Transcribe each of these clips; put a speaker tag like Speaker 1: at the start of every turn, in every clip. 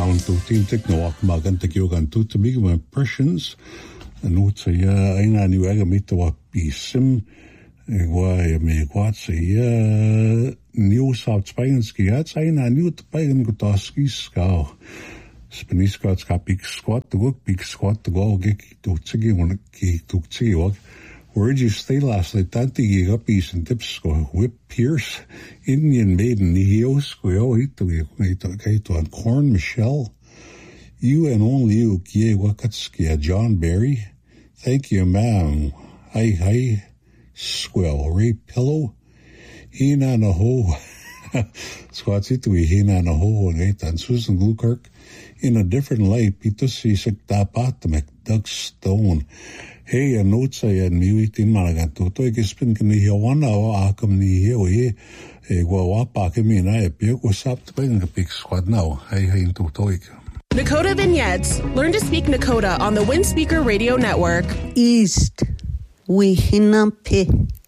Speaker 1: down to team techno maganta kyogan to big impressions and say aina ni aga mitawa pisim why me quite say New South Spainski at aina new to pagan gotoski ska Spanish ska big squat to go big squat to go get to tsigi on ki to tsigi. Where'd you stay last night? Tanti gigapies and tips go Whip Pierce, Indian Maiden, Nihios, go hito on Corn Michelle. You and only you, Kie Wakatski, John Barry. Thank you, ma'am. Hi, Squell, Ray Pillow. Hina na ho. Squatsitui, Hina na ho, and Susan Glukirk. In a different light, Peter Sisik Tapatamek, Doug Stone. Hey, a note say and miwit in Maragato, to expin can hear 1 hour, Akam ni here, a wapa me and I appear was up to bring a big squad now. Hey, into Toik.
Speaker 2: Nakota Vignettes. Learn to speak Nakota on the Windspeaker Radio Network.
Speaker 3: East, Wihinampi,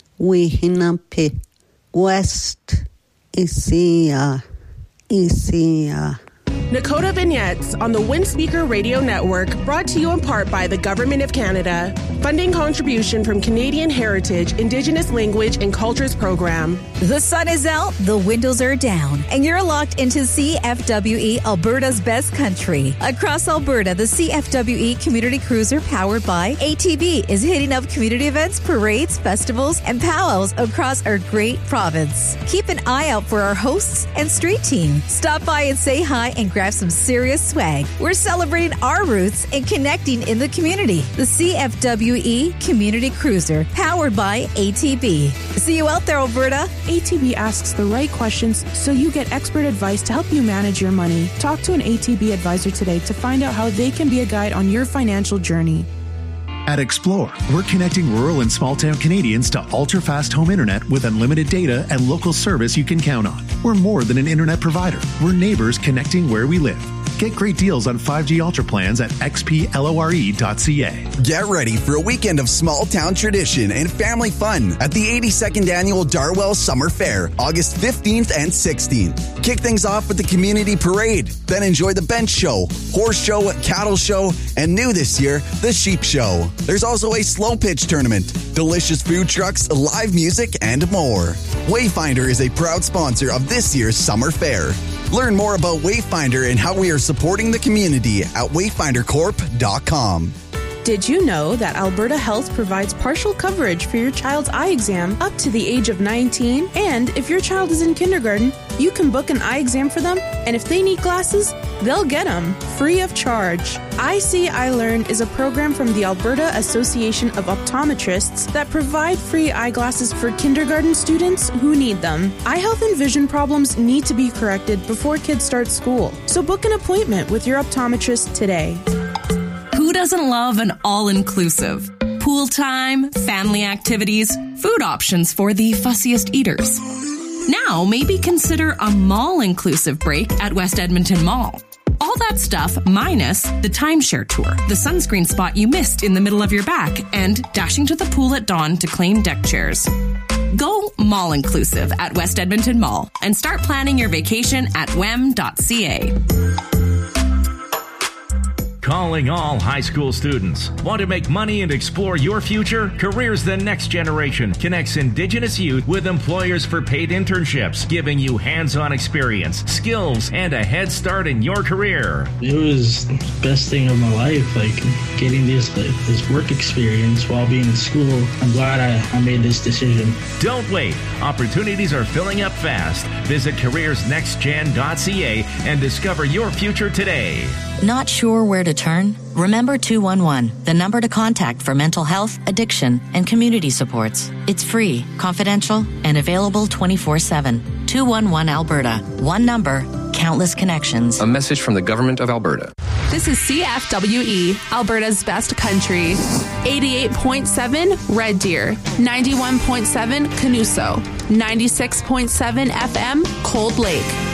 Speaker 3: West, Isia.
Speaker 2: Nakota Vignettes on the Windspeaker Radio Network, brought to you in part by the Government of Canada. Funding contribution from Canadian Heritage, Indigenous Language and Cultures Program.
Speaker 4: The sun is out, the windows are down, and you're locked into CFWE, Alberta's best country. Across Alberta, the CFWE Community Cruiser, powered by ATV, is hitting up community events, parades, festivals, and powwows across our great province. Keep an eye out for our hosts and street team. Stop by and say hi and grab some serious swag. We're celebrating our roots and connecting in the community. The CFWE Community Cruiser, powered by ATB. See you out there, Alberta.
Speaker 2: ATB asks the right questions so you get expert advice to help you manage your money. Talk to an ATB advisor today to find out how they can be a guide on your financial journey.
Speaker 5: At Explore, we're connecting rural and small-town Canadians to ultra-fast home internet with unlimited data and local service you can count on. We're more than an internet provider. We're neighbors connecting where we live. Get great deals on 5G Ultra plans at xplore.ca.
Speaker 6: Get ready for a weekend of small-town tradition and family fun at the 82nd Annual Darwell Summer Fair, August 15th and 16th. Kick things off with the Community Parade, then enjoy the Bench Show, Horse Show, Cattle Show, and new this year, the Sheep Show. There's also a slow pitch tournament, delicious food trucks, live music, and more. Wayfinder is a proud sponsor of this year's Summer Fair. Learn more about Wayfinder and how we are supporting the community at wayfindercorp.com.
Speaker 2: Did you know that Alberta Health provides partial coverage for your child's eye exam up to the age of 19? And if your child is in kindergarten, you can book an eye exam for them, and if they need glasses, they'll get them free of charge. I See, I Learn is a program from the Alberta Association of Optometrists that provide free eyeglasses for kindergarten students who need them. Eye health and vision problems need to be corrected before kids start school, so book an appointment with your optometrist today.
Speaker 7: Who doesn't love an all-inclusive? Pool time, family activities, food options for the fussiest eaters. Now, maybe consider a mall-inclusive break at West Edmonton Mall. All that stuff minus the timeshare tour, the sunscreen spot you missed in the middle of your back, and dashing to the pool at dawn to claim deck chairs. Go mall-inclusive at West Edmonton Mall and start planning your vacation at wem.ca.
Speaker 8: Calling all high school students. Want to make money and explore your future? Careers the Next Generation connects Indigenous youth with employers for paid internships, giving you hands-on experience, skills, and a head start in your career.
Speaker 9: It was the best thing of my life, getting this work experience while being in school. I'm glad I made this decision.
Speaker 8: Don't wait. Opportunities are filling up fast. Visit careersnextgen.ca and discover your future today.
Speaker 10: Not sure where to turn? Remember 211, the number to contact for mental health, addiction, and community supports. It's free, confidential, and available 24/7. 211 Alberta. One number, countless connections.
Speaker 11: A message from the Government of Alberta.
Speaker 2: This is CFWE, Alberta's best country. 88.7 Red Deer, 91.7 Canuso, 96.7 FM Cold Lake.